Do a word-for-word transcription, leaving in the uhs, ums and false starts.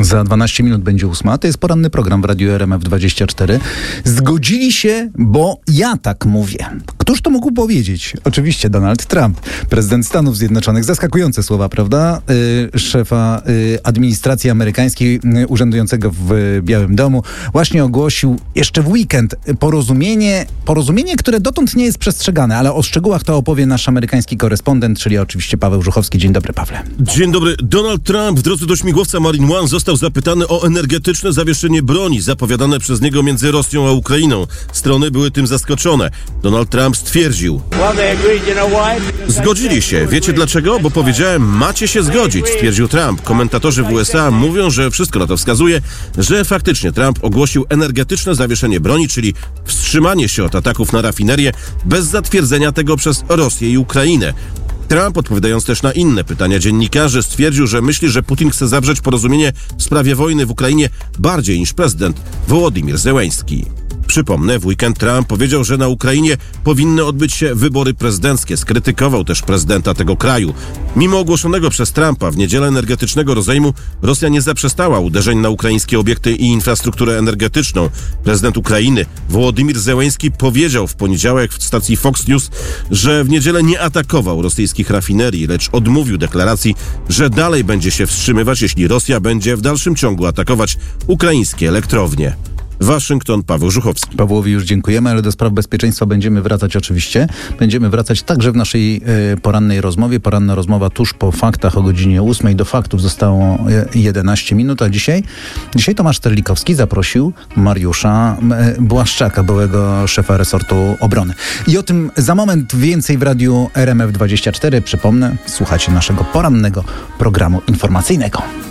Za dwanaście minut będzie ósma. To jest poranny program w Radiu R M F dwadzieścia cztery. Zgodzili się, bo ja tak mówię. Któż to mógł powiedzieć? Oczywiście Donald Trump, prezydent Stanów Zjednoczonych. Zaskakujące słowa, prawda? Yy, szefa yy, administracji amerykańskiej, yy, urzędującego w yy, Białym Domu, właśnie ogłosił jeszcze w weekend porozumienie, porozumienie, które dotąd nie jest przestrzegane, ale o szczegółach to opowie nasz amerykański korespondent, czyli oczywiście Paweł Żuchowski. Dzień dobry, Pawle. Dzień dobry. Donald Trump w drodze do śmigłowca Marine One został zapytany o energetyczne zawieszenie broni zapowiadane przez niego między Rosją a Ukrainą. Strony były tym zaskoczone. Donald Trump stwierdził: zgodzili się. Wiecie dlaczego? Bo powiedziałem, macie się zgodzić, stwierdził Trump. Komentatorzy w U S A mówią, że wszystko na to wskazuje, że faktycznie Trump ogłosił energetyczne zawieszenie broni, czyli wstrzymanie się od ataków na rafinerię bez zatwierdzenia tego przez Rosję i Ukrainę. Trump, odpowiadając też na inne pytania dziennikarzy, stwierdził, że myśli, że Putin chce zawrzeć porozumienie w sprawie wojny w Ukrainie bardziej niż prezydent Wołodymyr Zełenski. Przypomnę, w weekend Trump powiedział, że na Ukrainie powinny odbyć się wybory prezydenckie. Skrytykował też prezydenta tego kraju. Mimo ogłoszonego przez Trumpa w niedzielę energetycznego rozejmu, Rosja nie zaprzestała uderzeń na ukraińskie obiekty i infrastrukturę energetyczną. Prezydent Ukrainy Wołodymyr Zełenski powiedział w poniedziałek w stacji Fox News, że w niedzielę nie atakował rosyjskich rafinerii, lecz odmówił deklaracji, że dalej będzie się wstrzymywać, jeśli Rosja będzie w dalszym ciągu atakować ukraińskie elektrownie. Waszyngton, Paweł Żuchowski. Pawłowi już dziękujemy, ale do spraw bezpieczeństwa będziemy wracać oczywiście. Będziemy wracać także w naszej y, porannej rozmowie. Poranna rozmowa tuż po faktach o godzinie ósmej. Do faktów zostało jedenaście minut, a dzisiaj, dzisiaj Tomasz Terlikowski zaprosił Mariusza y, Błaszczaka, byłego szefa resortu obrony. I o tym za moment więcej w Radiu R M F dwadzieścia cztery. Przypomnę, słuchacie naszego porannego programu informacyjnego.